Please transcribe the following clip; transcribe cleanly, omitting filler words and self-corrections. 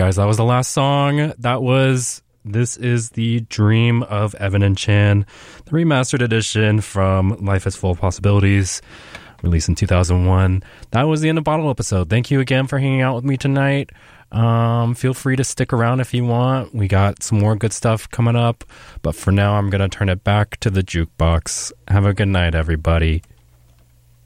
guys, that was the last song. This is the Dream of Evan and Chan, the remastered edition from Life is Full of Possibilities, released in 2001. That was the end of Bottle Episode. Thank you again for hanging out with me tonight. Feel free to stick around if you want. We got some more good stuff coming up, but for now I'm going to turn it back to the jukebox. Have a good night, everybody.